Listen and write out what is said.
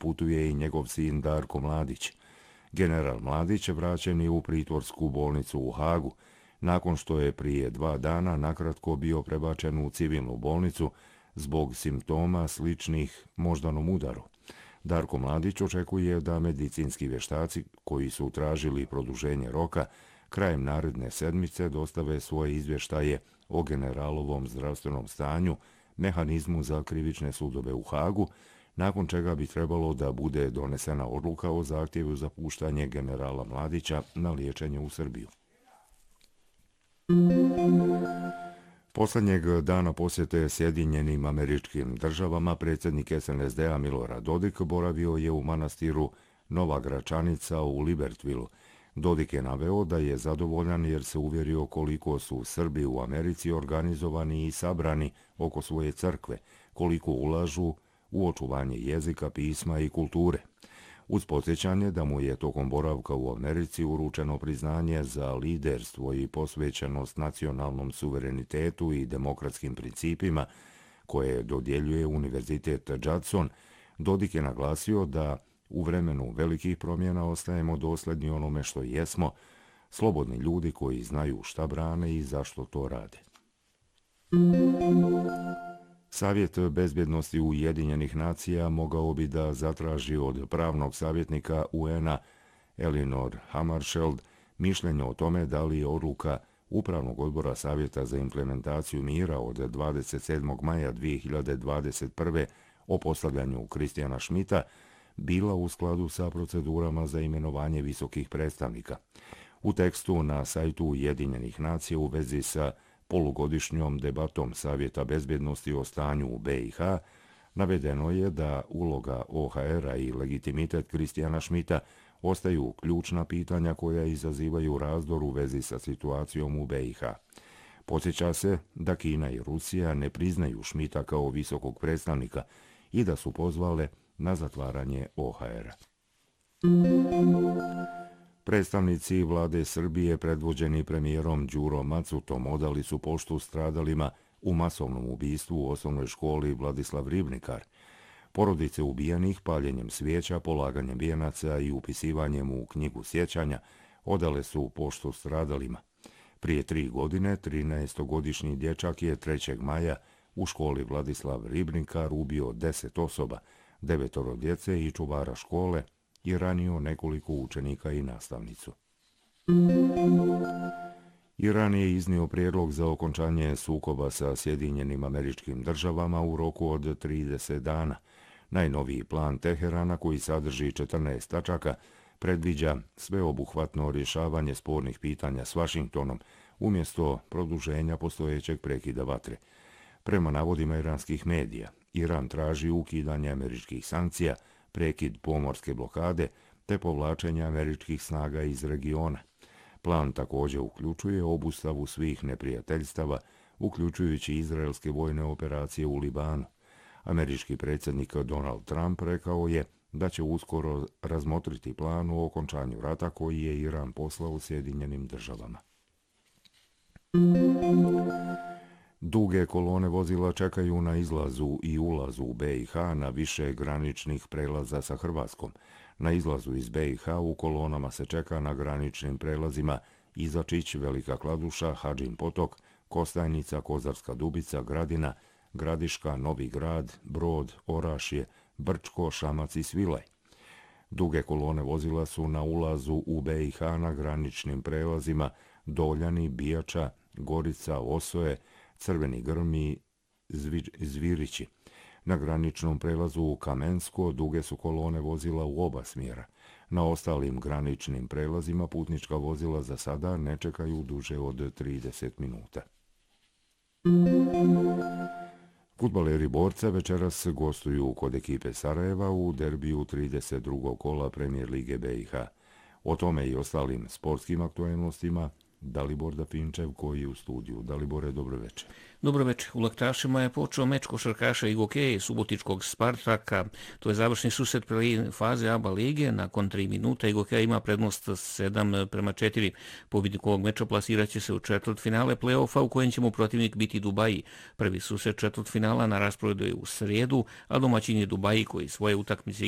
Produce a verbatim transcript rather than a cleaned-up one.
putuje i njegov sin Darko Mladić. General Mladić vraćen je u pritvorsku bolnicu u Hagu, nakon što je prije dva dana nakratko bio prebačen u civilnu bolnicu zbog simptoma sličnih moždanom udaru. Darko Mladić očekuje da medicinski vještaci koji su tražili produženje roka krajem naredne sedmice dostave svoje izvještaje o generalovom zdravstvenom stanju, mehanizmu za krivične sudove u Hagu, nakon čega bi trebalo da bude donesena odluka o zahtjevu za puštanje generala Mladića na liječenje u Srbiju. Posljednjeg dana posjete Sjedinjenim Američkim Državama predsjednik es en es de a Milorad Dodik boravio je u manastiru Nova Gračanica u Libertvilu. Dodik je naveo da je zadovoljan jer se uvjerio koliko su Srbi u Americi organizovani i sabrani oko svoje crkve, koliko ulažu u očuvanje jezika, pisma i kulture. Uz podsjećanje da mu je tokom boravka u Americi uručeno priznanje za liderstvo i posvećenost nacionalnom suverenitetu i demokratskim principima koje dodjeljuje Univerzitet Judson, Dodik je naglasio da u vremenu velikih promjena ostajemo dosljedni onome što jesmo, slobodni ljudi koji znaju šta brane i zašto to rade. Savjet bezbjednosti Ujedinjenih nacija mogao bi da zatraži od pravnog savjetnika u en a Elinor Hammarskjöld mišljenje o tome da li je odluka Upravnog odbora Savjeta za implementaciju mira od dvadeset sedmog maja dvije hiljade dvadeset prve o postavljanju Kristijana Schmidta bila u skladu sa procedurama za imenovanje visokih predstavnika. U tekstu na sajtu Ujedinjenih nacija u vezi sa polugodišnjom debatom Savjeta bezbjednosti o stanju u be i ha navedeno je da uloga o ha era i legitimitet Kristijana Schmidta ostaju ključna pitanja koja izazivaju razdor u vezi sa situacijom u be i ha. Podsjeća se da Kina i Rusija ne priznaju Schmidta kao visokog predstavnika i da su pozvale na zatvaranje o ha era. Predstavnici vlade Srbije predvođeni premijerom Đurom Macutom odali su poštu stradalima u masovnom ubistvu u osnovnoj školi Vladislav Ribnikar. Porodice ubijenih paljenjem svijeća, polaganjem vijenaca i upisivanjem u knjigu sjećanja odale su poštu stradalima. Prije tri godine, trinaestogodišnji dječak je trećeg maja u školi Vladislav Ribnikar ubio deset osoba, devetoro djece i čuvara škole, i ranio nekoliko učenika i nastavnicu. Iran je iznio prijedlog za okončanje sukoba sa Sjedinjenim Američkim Državama u roku od trideset dana. Najnoviji plan Teherana, koji sadrži četrnaest tačaka, predviđa sveobuhvatno rješavanje spornih pitanja s Vašingtonom umjesto produženja postojećeg prekida vatre. Prema navodima iranskih medija, Iran traži ukidanje američkih sankcija, prekid pomorske blokade te povlačenje američkih snaga iz regiona. Plan također uključuje obustavu svih neprijateljstava, uključujući izraelske vojne operacije u Libanu. Američki predsjednik Donald Trump rekao je da će uskoro razmotriti plan o okončanju rata koji je Iran poslao Sjedinjenim Državama. Duge kolone vozila čekaju na izlazu i ulazu u be i ha na više graničnih prelaza sa Hrvatskom. Na izlazu iz be i ha u kolonama se čeka na graničnim prelazima Izačić, Velika Kladuša, Hadžin Potok, Kostajnica, Kozarska Dubica, Gradina, Gradiška, Novi Grad, Brod, Orašje, Brčko, Šamac i Svilaj. Duge kolone vozila su na ulazu u be i ha na graničnim prelazima Doljani, Bijača, Gorica, Osoje, Crveni Grm i Zvirići. Na graničnom prelazu u Kamensko duge su kolone vozila u oba smjera. Na ostalim graničnim prelazima putnička vozila za sada ne čekaju duže od trideset minuta. Fudbaleri Borca večeras gostuju kod ekipe Sarajeva u derbiju trideset drugog kola Premier lige be i ha. O tome i ostalim sportskim aktualnostima Dalibor Dapinčev koji je u studiju. Dalibore, dobro večer. Dobro večer. U Laktašima je počeo meč košarkaša i gokeja subotičkog Spartaka. To je završni susret prve faze A B A lige. Nakon tri minuta i gokeja ima prednost sedam prema četiri. Pobjednik ovog meča plasiraće se u četvrtfinale play-offa u kojem će mu protivnik biti Dubaji. Prvi susret četvrtfinala na rasporedu je u srijedu, a domaćin je Dubaji koji svoje utakmice